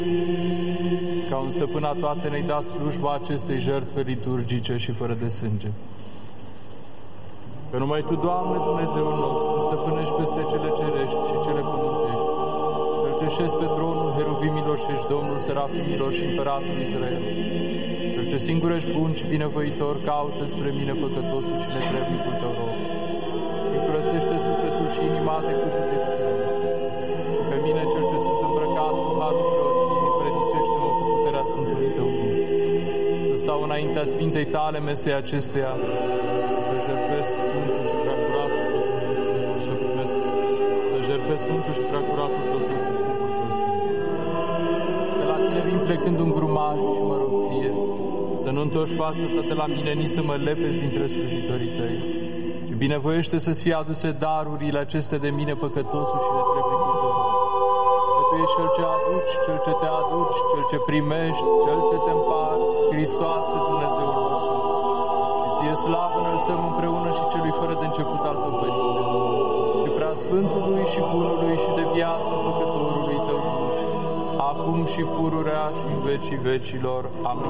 Ca un stăpân a toate ne-ai dat slujba acestei jertfe liturgice și fără de sânge. Că numai Tu, Doamne, Dumnezeul nostru, stăpânești peste cele cerești și cele pământești, Cel ce șezi pe tronul heruvimilor și ești Domnul serafimilor și împăratul Israel, Cel ce singur ești bun și binevoitor, caută spre mine păcătosul și netrebnicul Tău rob, și curățește sufletul și inima de cugetele tale. Și pe mine, Cel ce sunt îmbrăcat cu harul preoției, predicește-mă cu puterea Sfântului Tău Duh, să stau înaintea Sfintei Tale mesei acesteia, să jertfesc Sfântul și Preacuratul să primesc, să jertfesc Sfântul și Preacuratul Tău și Sfântul Tău Sfânt. De la Tine vin plecând un grumaj și mă rog Ție, să nu întorci față de la mine, nici să mă lepezi dintre slujitorii Tăi, ci binevoiește să-ți fie aduse darurile acestea de mine, păcătosul și netrebnicul Tău. Că Tu ești Cel ce aduci, Cel ce te aduci, Cel ce primești, Cel ce te împarți, Hristoase, Dumnezeul nostru. Ție slavă înălțăm împreună și celui fără de început al Tău, Părinte, și Preasfântului și Bunului și de viață Făcătorului Tău, acum și pururea și în vecii vecilor. Amin.